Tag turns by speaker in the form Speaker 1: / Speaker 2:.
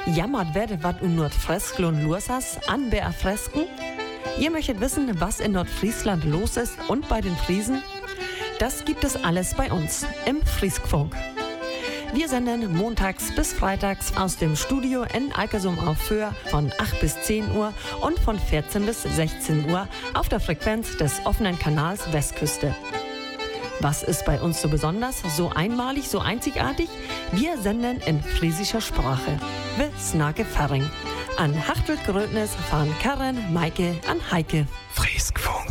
Speaker 1: Jammert wird, wat un Nordfreskel und Lursas an Beerfresken? Ihr möchtet wissen, was in Nordfriesland los ist und bei den Friesen? Das gibt es alles bei uns im Frieskfunk. Wir senden montags bis freitags aus dem Studio in Alkersum auf Föhr von 8 bis 10 Uhr und von 14 bis 16 Uhr auf der Frequenz des offenen Kanals Westküste. Was ist bei uns so besonders, so einmalig, so einzigartig? Wir senden in friesischer Sprache. Wir snake Ferring. An Hachtel Grödnis fahren Karen, Maike, an Heike.
Speaker 2: Frieskfunk.